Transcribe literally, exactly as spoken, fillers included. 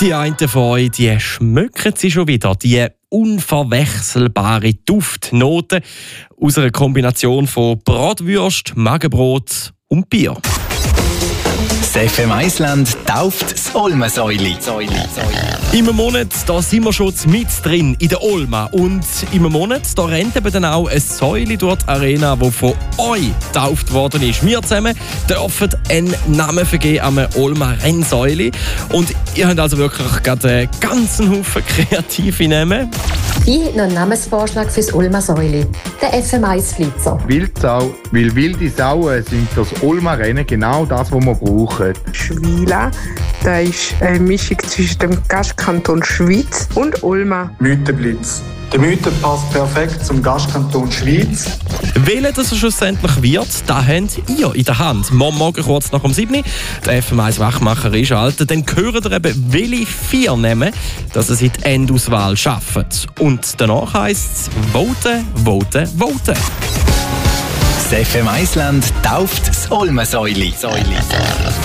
Die einen von euch, die schmücken sie schon wieder. Die unverwechselbare Duftnote aus einer Kombination von Bratwürst, Magenbrot und Bier. Das F M Island tauft das Olmasäuli. Im Monat da sind wir schon mit drin in der Olma. Und im Monat da rennt eben dann auch ein Säuli durch die Arena, das von euch getauft worden ist. Wir zusammen dürfen einen Namen vergeben am Olma-Rennsäuli. Und ihr habt also wirklich gerade einen ganzen Haufen kreative Namen. Ich habe noch einen Namensvorschlag für das Olma-Säuli. Der F M eins Flitzer. Wildsau, weil wilde Sauen sind für das Olma-Rennen genau das, was wir brauchen. Schwila, das ist eine Mischung zwischen dem Gastkanton Schweiz und Olma. Mythenblitz. Der Mythen passt perfekt zum Gastkanton Schweiz. Welcher das schlussendlich wird, das habt ihr in der Hand. Morgen, morgen kurz nach um sieben Uhr, der F M eins Wachmacher einschalten, dann hören ihr eben, welche vier Namen, dass es in die Endauswahl schaffen. Und danach heisst es voten, voten, voten. Das F M Island tauft das Olmasäuli.